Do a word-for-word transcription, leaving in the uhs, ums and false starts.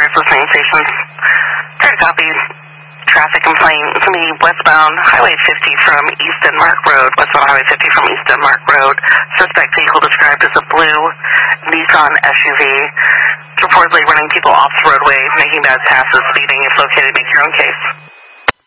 cars listening stations. Try to copy. Traffic complaint. It's going to be westbound Highway fifty from East Denmark Road. Westbound Highway fifty from East Denmark Road. Suspect vehicle described as a blue Nissan S U V. Reportedly running people off the roadway, making bad passes, speeding. If located, make your own case.